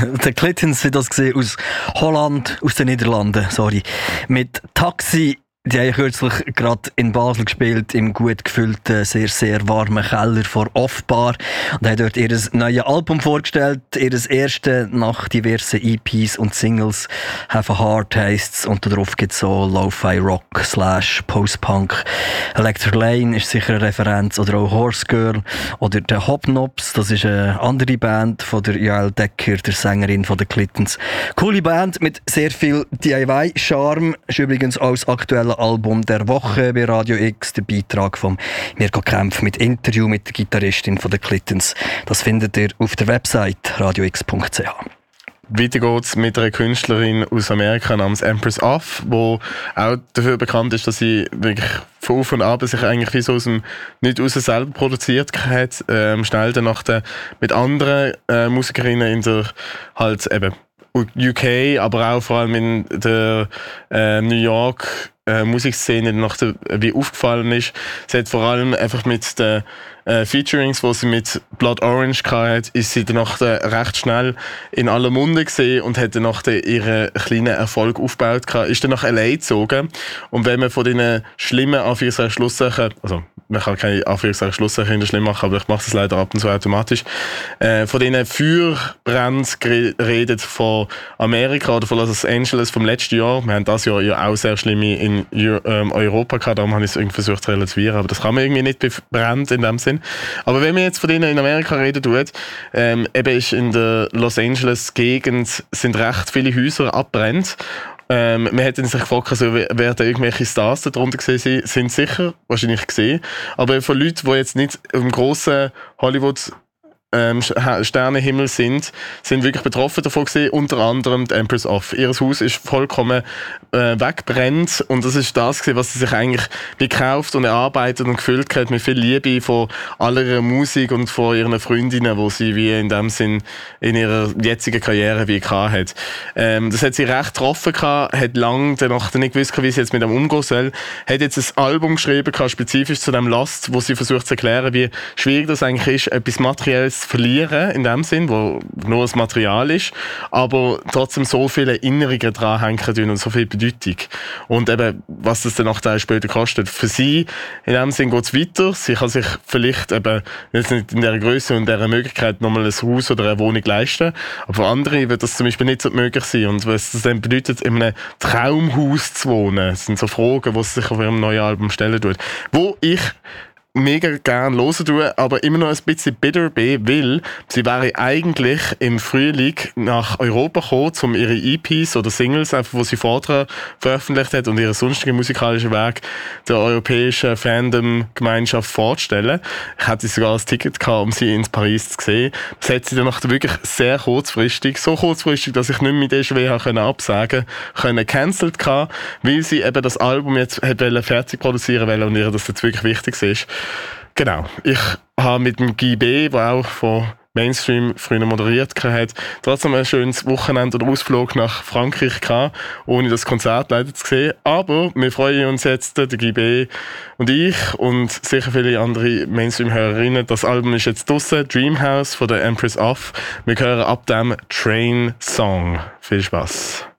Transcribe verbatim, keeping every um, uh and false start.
Der Clintons sind das gesehen aus Holland, aus den Niederlanden, sorry. Mit Taxi. Die haben kürzlich gerade in Basel gespielt, im gut gefüllten, sehr, sehr warmen Keller vor Off-Bar. Und haben dort ihr neues Album vorgestellt, ihr erstes nach diversen E Ps und Singles. Have a Heart heisst es. Und darauf gibt es so Lo-Fi Rock slash Post-Punk. Electric Lane ist sicher eine Referenz. Oder auch Horse Girl. Oder der Hobnobs, das ist eine andere Band von der Jael Decker, der Sängerin von den Clintons. Coole Band mit sehr viel D I Y-Charme. Ist übrigens auch das aktuelle Album der Woche bei Radio X, der Beitrag von Mirko Kempf mit Interview mit der Gitarristin von den Clintons. Das findet ihr auf der Website radio x punkt c h. Weiter geht's mit einer Künstlerin aus Amerika namens Empress Off, die auch dafür bekannt ist, dass sie wirklich von auf und ab sich eigentlich wie so aus dem nicht raus selber produziert hat, ähm, schnell danach mit anderen äh, Musikerinnen in der halt eben U K, aber auch vor allem in der äh, New York äh, Musikszene nach der, wie aufgefallen ist. Sie hat vor allem einfach mit den äh, Featurings, die sie mit Blood Orange hatte, ist sie danach recht schnell in aller Munde gesehen und hat danach ihren kleinen Erfolg aufgebaut gehabt, ist dann nach L A gezogen. Und wenn man von diesen schlimmen Anführungszeichen Schlusssachen, also man kann keine Anführungszeichen Schlusssachen in der schlimm machen, aber ich mache das leider ab und zu automatisch, äh, von diesen Feuerbränden redet von Amerika oder von Los Angeles vom letzten Jahr. Wir haben das Jahr ja auch sehr schlimme in ähm, Europa gehabt, darum habe ich es irgendwie versucht zu relativieren, aber das kann man irgendwie nicht bebrennen in dem Sinn. Aber wenn man jetzt von denen in Amerika reden tut, ähm, eben ist in der Los Angeles Gegend sind recht viele Häuser abbrennt. Ähm, man hätte sich gefragt, also, wer da irgendwelche Stars darunter gesehen sind, sicher, wahrscheinlich gesehen. Aber von Leuten, die jetzt nicht im grossen Hollywood Ähm, Sternenhimmel sind, sind wirklich betroffen davon gewesen, unter anderem die Empress Off. Ihr Haus ist vollkommen äh, weggebrannt und das ist das gewesen, was sie sich eigentlich gekauft und erarbeitet und gefüllt hat mit viel Liebe von aller ihrer Musik und von ihren Freundinnen, die sie wie in dem Sinn in ihrer jetzigen Karriere wie gehabt hat. Ähm, das hat sie recht getroffen gehabt, hat lange danach nicht gewusst, wie sie jetzt mit dem umgehen soll, hat jetzt ein Album geschrieben gehabt, spezifisch zu dem Last, wo sie versucht zu erklären, wie schwierig das eigentlich ist, etwas Materielles zu verlieren, in dem Sinn, wo nur das Material ist, aber trotzdem so viele Erinnerungen dran hängen tun und so viel Bedeutung. Und eben, was das dann nachher später kostet. Für sie, in dem Sinn geht es weiter. Sie kann sich vielleicht eben jetzt nicht in dieser Größe und dieser Möglichkeit nochmal ein Haus oder eine Wohnung leisten, aber für andere wird das zum Beispiel nicht so möglich sein. Und was das dann bedeutet, in einem Traumhaus zu wohnen, das sind so Fragen, die sie sich auf ihrem neuen Album stellen tut. Wo ich mega gerne hören tue, aber immer noch ein bisschen bitter bin, weil sie wäre eigentlich im Frühling nach Europa gekommen, um ihre E Ps oder Singles, einfach, die sie vorher veröffentlicht hat und ihren sonstigen musikalischen Weg der europäischen Fandom-Gemeinschaft vorzustellen. Ich hatte sogar ein Ticket gehabt, um sie in Paris zu sehen. Das hat sie dann wirklich sehr kurzfristig, so kurzfristig, dass ich nicht mit der Schwer absagen konnte, cancelled gehabt, weil sie eben das Album jetzt hat fertig produzieren wollte und ihr das jetzt wirklich wichtig ist. Genau. Ich habe mit dem Guy B., der auch von Mainstream früher moderiert hat, trotzdem ein schönes Wochenende oder Ausflug nach Frankreich gehabt, ohne das Konzert leider zu sehen. Aber wir freuen uns jetzt, der Guy B. und ich und sicher viele andere Mainstream-Hörerinnen. Das Album ist jetzt draussen, Dreamhouse von der Empress Off. Wir hören ab dem Train Song. Viel Spaß.